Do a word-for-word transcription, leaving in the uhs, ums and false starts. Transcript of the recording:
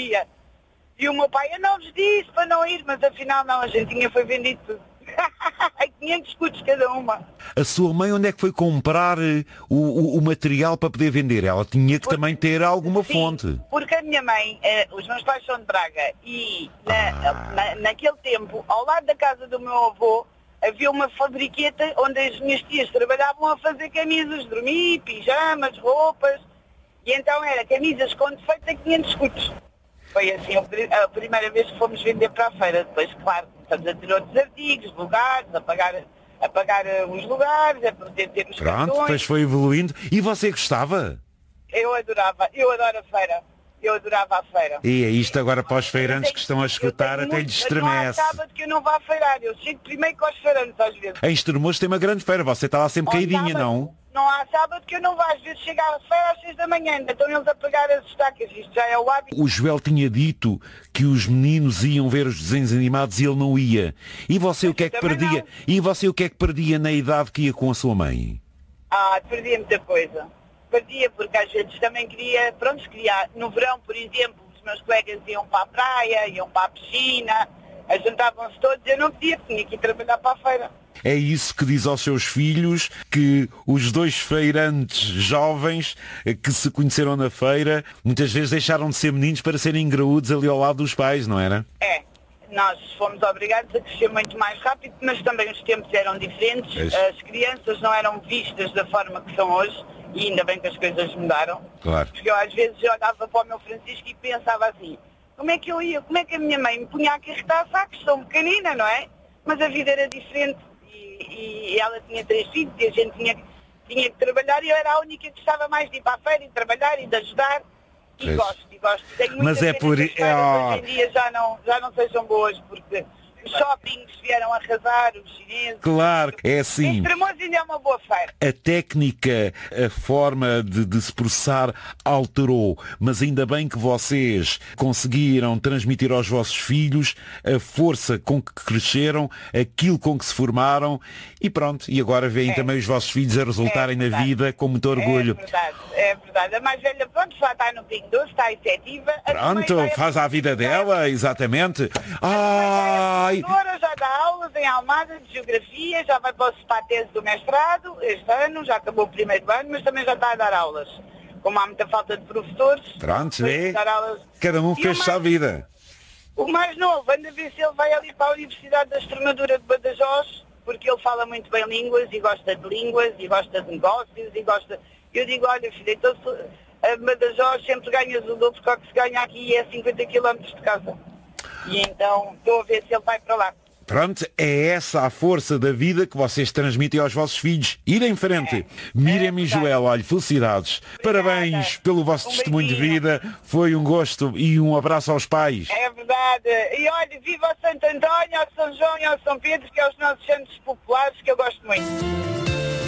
ia. E o meu pai, eu não vos disse para não ir, mas afinal não, a gente tinha foi vendido tudo. quinhentos escudos cada uma. A sua mãe onde é que foi comprar eh, o, o, o material para poder vender? Ela tinha que Porque, também ter alguma sim, fonte. Porque a minha mãe, eh, os meus pais são de Braga e na, Ah. na, naquele tempo, ao lado da casa do meu avô, havia uma fabriqueta onde as minhas tias trabalhavam a fazer camisas de dormir, pijamas, roupas, e então era camisas com defeito a quinhentos escudos. Foi assim a primeira vez que fomos vender para a feira. Depois, claro, estamos a ter outros artigos, lugares, a pagar, a pagar os lugares, a poder ter os Pronto, cartões. depois foi evoluindo. E você gostava? Eu adorava, eu adoro a feira. Eu adorava a feira. E é isto agora para os feirantes que estão a escutar, até lhes estremece. Não há sábado que eu não vá a feirar. Eu chego primeiro com os feirantes às vezes. Em Estremoz tem uma grande feira, você está lá sempre Ao caidinha, sábado, não? Não há sábado que eu não vá. Às vezes chego à feira às seis da manhã. Ainda estão eles a pegar as estacas. Isto já é o hábito. O Joel tinha dito que os meninos iam ver os desenhos animados e ele não ia. E você o que é que Também perdia? não. E você o que é que perdia na idade que ia com a sua mãe? Ah, perdia muita coisa. Perdia porque às vezes também queria, pronto, queria, no verão, por exemplo, os meus colegas iam para a praia, iam para a piscina, juntavam-se todos, eu não podia, tinha que ir trabalhar para a feira. É isso que diz aos seus filhos, que os dois feirantes jovens eh, que se conheceram na feira, muitas vezes deixaram de ser meninos para serem graúdos ali ao lado dos pais, não era? É, nós fomos obrigados a crescer muito mais rápido, mas também os tempos eram diferentes, Pois. as crianças não eram vistas da forma que são hoje, e ainda bem que as coisas mudaram. Claro. Porque eu às vezes olhava para o meu Francisco e pensava assim, como é que eu ia, como é que a minha mãe me punha a carregar sacos, sou pequenina, não é? Mas a vida era diferente e, e ela tinha três filhos e a gente tinha, tinha que trabalhar e eu era a única que gostava mais de ir para a feira e de trabalhar e de ajudar. E Pois. gosto, e gosto. Tenho muita Mas é pena por- que as feiras é- hoje em dia já não, já não sejam boas, porque os shoppings vieram arrasar, os chineses. Claro, é assim. Estremoz ainda é uma boa feira. A técnica, a forma de, de se processar alterou, mas ainda bem que vocês conseguiram transmitir aos vossos filhos a força com que cresceram, aquilo com que se formaram e pronto, e agora veem É. também os vossos filhos a resultarem É na verdade. vida com muito orgulho. É verdade, é verdade. A mais velha, pronto, já está no Pingo Doce, está efetiva. A do Pronto, meio vai faz a vida dela, exatamente. Ai, Agora já dá aulas em Almada de Geografia, já vai para o SPATES do mestrado este ano, já acabou o primeiro ano, mas também já está a dar aulas. Como há muita falta de professores, pronto, vai vê? dar aulas. Cada um E o fez a mais- vida. O mais novo, anda a ver se ele vai ali para a Universidade da Extremadura de Badajoz, porque ele fala muito bem línguas e gosta de línguas e gosta de negócios e gosta... Eu digo, olha filha, então se- a Badajoz sempre ganhas o dobro que o que se ganha aqui é cinquenta quilómetros de casa. E então estou a ver se ele vai para lá. Pronto, é essa a força da vida que vocês transmitem aos vossos filhos. Ir em frente. Miriam e verdade. Joel, olha, felicidades. Obrigada. Parabéns pelo vosso Um testemunho de beijinho. vida. Foi um gosto e um abraço aos pais. É verdade. E olha, viva o Santo António, ao São João e ao São Pedro, que é os nossos santos populares, que eu gosto muito.